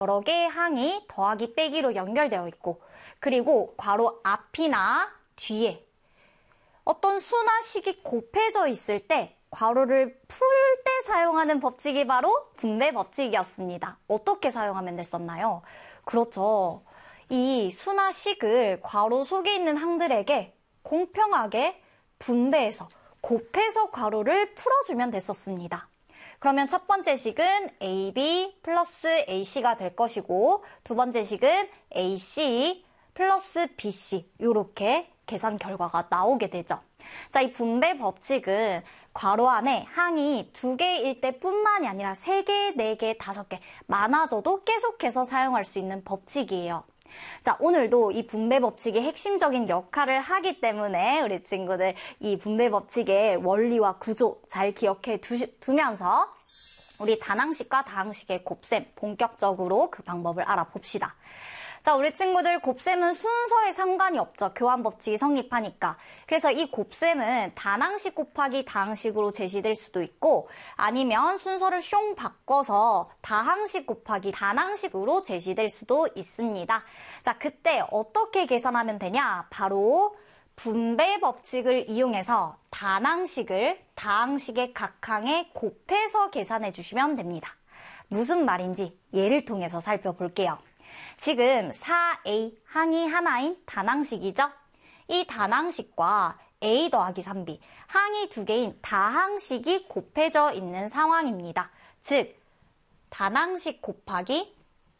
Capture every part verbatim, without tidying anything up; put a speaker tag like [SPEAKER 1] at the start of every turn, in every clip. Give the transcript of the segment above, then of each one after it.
[SPEAKER 1] 여러 개의 항이 더하기 빼기로 연결되어 있고, 그리고 괄호 앞이나 뒤에 어떤 수나 식이 곱해져 있을 때 괄호를 풀 때 사용하는 법칙이 바로 분배 법칙이었습니다. 어떻게 사용하면 됐었나요? 그렇죠. 이 수나 식을 괄호 속에 있는 항들에게 공평하게 분배해서 곱해서 괄호를 풀어주면 됐었습니다. 그러면 첫 번째 식은 에이비 플러스 에이씨가 될 것이고, 두 번째 식은 에이씨 플러스 비씨, 이렇게 계산 결과가 나오게 되죠. 자, 이 분배 법칙은 괄호 안에 항이 두 개일 때뿐만이 아니라 세 개, 네 개, 다섯 개 많아져도 계속해서 사용할 수 있는 법칙이에요. 자, 오늘도 이 분배 법칙이 핵심적인 역할을 하기 때문에 우리 친구들 이 분배 법칙의 원리와 구조 잘 기억해 두시, 두면서 우리 단항식과 다항식의 곱셈 본격적으로 그 방법을 알아봅시다. 자, 우리 친구들 곱셈은 순서에 상관이 없죠. 교환 법칙이 성립하니까. 그래서 이 곱셈은 단항식 곱하기 다항식으로 제시될 수도 있고, 아니면 순서를 숑 바꿔서 다항식 곱하기 단항식으로 제시될 수도 있습니다. 자, 그때 어떻게 계산하면 되냐? 바로 분배 법칙을 이용해서 단항식을 다항식의 각 항에 곱해서 계산해 주시면 됩니다. 무슨 말인지 예를 통해서 살펴볼게요. 지금 사 에이 항이 하나인 단항식이죠? 이 단항식과 A 더하기 삼 비, 항이 두 개인 다항식이 곱해져 있는 상황입니다. 즉, 단항식 곱하기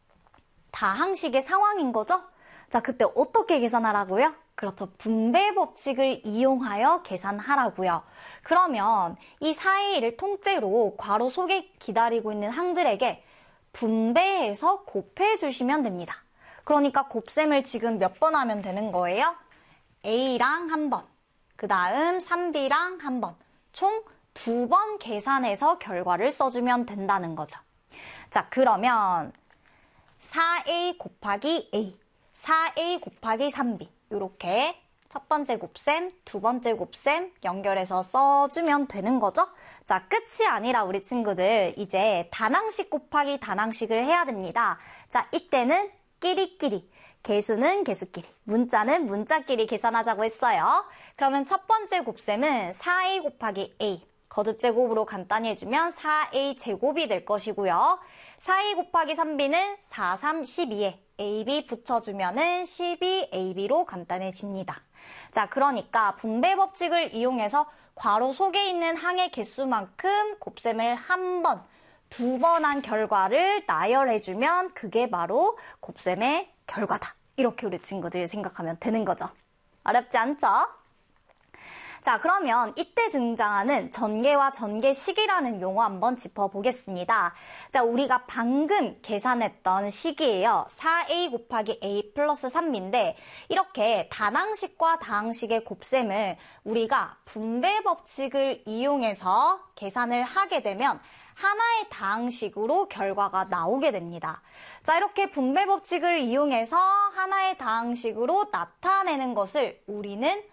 [SPEAKER 1] 다항식의 상황인 거죠? 자, 그때 어떻게 계산하라고요? 그렇죠. 분배 법칙을 이용하여 계산하라고요. 그러면 이 사 에이를 통째로 괄호 속에 기다리고 있는 항들에게 분배해서 곱해주시면 됩니다. 그러니까 곱셈을 지금 몇 번 하면 되는 거예요? A랑 한 번, 그 다음 삼 비랑 한 번, 총 두 번 계산해서 결과를 써주면 된다는 거죠. 자, 그러면 사 에이 곱하기 A, 사 에이 곱하기 삼 비, 이렇게 첫 번째 곱셈, 두 번째 곱셈 연결해서 써주면 되는 거죠? 자, 끝이 아니라 우리 친구들 이제 단항식 곱하기 단항식을 해야 됩니다. 자, 이때는 끼리끼리, 개수는 개수끼리, 문자는 문자끼리 계산하자고 했어요. 그러면 첫 번째 곱셈은 사 에이 곱하기 A, 거듭제곱으로 간단히 해주면 사 에이 제곱이 될 것이고요. 사 에이 곱하기 삼 비는 사, 삼, 십이에 에이비 붙여주면은 십이 에이비로 간단해집니다. 자, 그러니까 분배 법칙을 이용해서 괄호 속에 있는 항의 개수만큼 곱셈을 한 번, 두 번 한 결과를 나열해주면 그게 바로 곱셈의 결과다. 이렇게 우리 친구들이 생각하면 되는 거죠. 어렵지 않죠? 자, 그러면 이때 등장하는 전개와 전개식이라는 용어 한번 짚어보겠습니다. 자, 우리가 방금 계산했던 식이에요. 사 에이 곱하기 A 플러스 삼 비인데 이렇게 단항식과 다항식의 곱셈을 우리가 분배 법칙을 이용해서 계산을 하게 되면 하나의 다항식으로 결과가 나오게 됩니다. 자, 이렇게 분배 법칙을 이용해서 하나의 다항식으로 나타내는 것을 우리는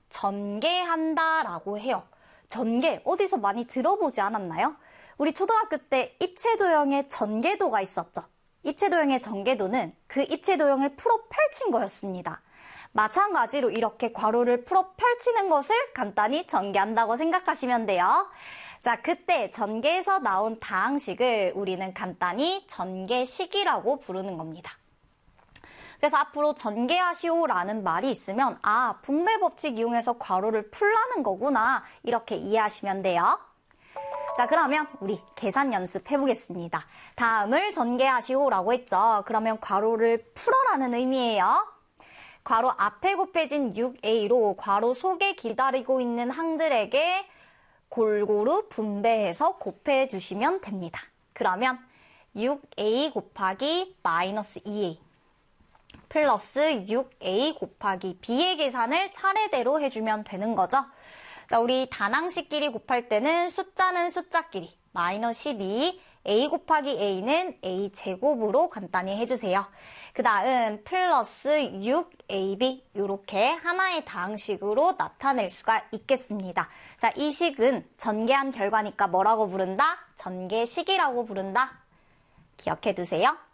[SPEAKER 1] 전개한다라고 해요. 전개, 어디서 많이 들어보지 않았나요? 우리 초등학교 때 입체도형의 전개도가 있었죠. 입체도형의 전개도는 그 입체도형을 풀어 펼친 거였습니다. 마찬가지로 이렇게 괄호를 풀어 펼치는 것을 간단히 전개한다고 생각하시면 돼요. 자, 그때 전개에서 나온 다항식을 우리는 간단히 전개식이라고 부르는 겁니다. 그래서 앞으로 전개하시오라는 말이 있으면 아, 분배 법칙 이용해서 괄호를 풀라는 거구나 이렇게 이해하시면 돼요. 자, 그러면 우리 계산 연습 해보겠습니다. 다음을 전개하시오라고 했죠. 그러면 괄호를 풀어라는 의미예요. 괄호 앞에 곱해진 육 에이로 괄호 속에 기다리고 있는 항들에게 골고루 분배해서 곱해 주시면 됩니다. 그러면 육 에이 곱하기 마이너스 이 에이 플러스 육 에이 곱하기 B의 계산을 차례대로 해주면 되는 거죠. 자, 우리 단항식끼리 곱할 때는 숫자는 숫자끼리 마이너스 십이, A 곱하기 A는 A 제곱으로 간단히 해주세요. 그 다음 플러스 육 에이비 이렇게 하나의 다항식으로 나타낼 수가 있겠습니다. 자, 이 식은 전개한 결과니까 뭐라고 부른다? 전개식이라고 부른다. 기억해 두세요.